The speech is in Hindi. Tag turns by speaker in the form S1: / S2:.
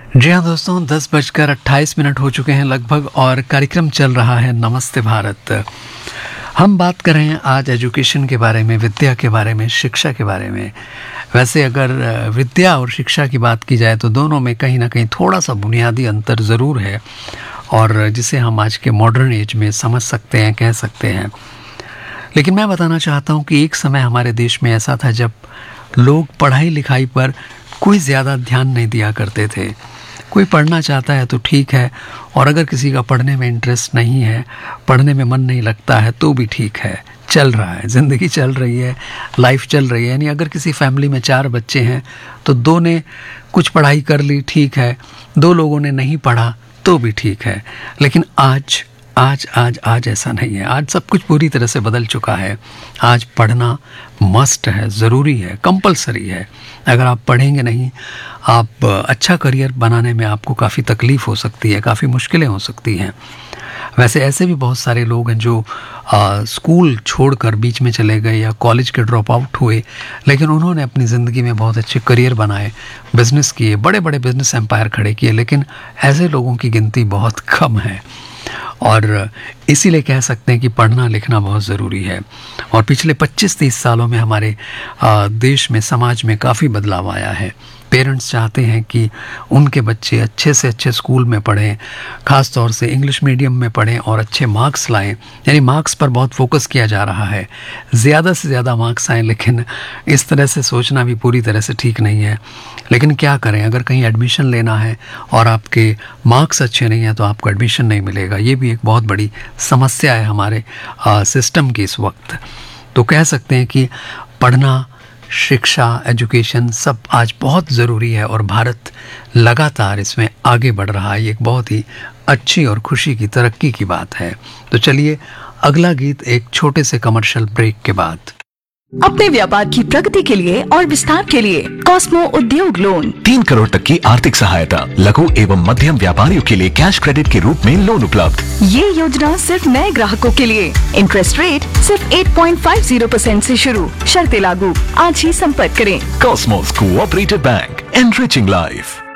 S1: जी हाँ दोस्तों, 10:28 हो चुके हैं लगभग और कार्यक्रम चल रहा है नमस्ते भारत। हम बात कर रहे हैं आज एजुकेशन के बारे में, विद्या के बारे में, शिक्षा के बारे में। वैसे अगर विद्या और शिक्षा की बात की जाए तो दोनों में कहीं ना कहीं थोड़ा सा बुनियादी अंतर ज़रूर है और जिसे हम आज के मॉडर्न एज में समझ सकते हैं, कह सकते हैं। लेकिन मैं बताना चाहता हूँ कि एक समय हमारे देश में ऐसा था जब लोग पढ़ाई लिखाई पर कोई ज़्यादा ध्यान नहीं दिया करते थे। कोई पढ़ना चाहता है तो ठीक है, और अगर किसी का पढ़ने में इंटरेस्ट नहीं है, पढ़ने में मन नहीं लगता है तो भी ठीक है, चल रहा है, ज़िंदगी चल रही है, लाइफ चल रही है। यानी अगर किसी फैमिली में 4 बच्चे हैं तो 2 ने कुछ पढ़ाई कर ली, ठीक है, 2 लोगों ने नहीं पढ़ा तो भी ठीक है। लेकिन आज आज आज आज ऐसा नहीं है। आज सब कुछ पूरी तरह से बदल चुका है। आज पढ़ना मस्ट है, ज़रूरी है, कंपलसरी है। अगर आप पढ़ेंगे नहीं, आप अच्छा करियर बनाने में आपको काफ़ी तकलीफ़ हो सकती है, काफ़ी मुश्किलें हो सकती हैं। वैसे ऐसे भी बहुत सारे लोग हैं जो स्कूल छोड़कर बीच में चले गए या कॉलेज के ड्रॉप आउट हुए, लेकिन उन्होंने अपनी ज़िंदगी में बहुत अच्छे करियर बनाए, बिज़नेस किए, बड़े बड़े बिज़नेस एम्पायर खड़े किए। लेकिन ऐसे लोगों की गिनती बहुत कम है और इसीलिए कह सकते हैं कि पढ़ना लिखना बहुत ज़रूरी है। और पिछले 25-30 सालों में हमारे देश में, समाज में काफ़ी बदलाव आया है। पेरेंट्स चाहते हैं कि उनके बच्चे अच्छे से अच्छे स्कूल में पढ़ें, ख़ास तौर से इंग्लिश मीडियम में पढ़ें और अच्छे मार्क्स लाएं। यानी मार्क्स पर बहुत फोकस किया जा रहा है, ज़्यादा से ज़्यादा मार्क्स आएँ। लेकिन इस तरह से सोचना भी पूरी तरह से ठीक नहीं है। लेकिन क्या करें, अगर कहीं एडमिशन लेना है और आपके मार्क्स अच्छे नहीं हैं तो आपको एडमिशन नहीं मिलेगा। ये भी एक बहुत बड़ी समस्या है हमारे सिस्टम की इस वक्त। तो कह सकते हैं कि पढ़ना, शिक्षा, एजुकेशन सब आज बहुत ज़रूरी है और भारत लगातार इसमें आगे बढ़ रहा है। ये एक बहुत ही अच्छी और खुशी की, तरक्की की बात है। तो चलिए अगला गीत एक छोटे से कमर्शियल ब्रेक के बाद।
S2: अपने व्यापार की प्रगति के लिए और विस्तार के लिए कॉस्मो उद्योग लोन
S3: 3 करोड़ तक की आर्थिक सहायता, लघु एवं मध्यम व्यापारियों के लिए कैश क्रेडिट के रूप में लोन उपलब्ध।
S2: ये योजना सिर्फ नए ग्राहकों के लिए। इंटरेस्ट रेट सिर्फ 8.50% से शुरू, शर्तें लागू। आज ही संपर्क करें।
S3: Cosmos cooperative bank, enriching life.